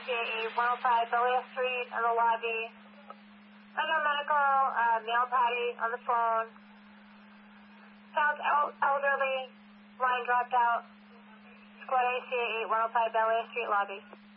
ACA 105 Belia Street in the lobby. Under medical, male party on the phone. Sounds elderly, line dropped out. Squad ACA 105 Belia Street lobby.